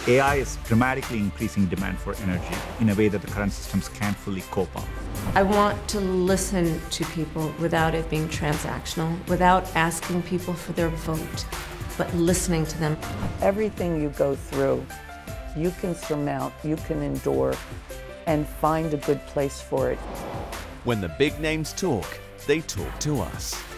AI is dramatically increasing demand for energy in a way that the current systems can't fully cope up. I want to listen to people without it being transactional, without asking people for their vote, but listening to them. Everything you go through, you can surmount, you can endure, and find a good place for it. When the big names talk, they talk to us.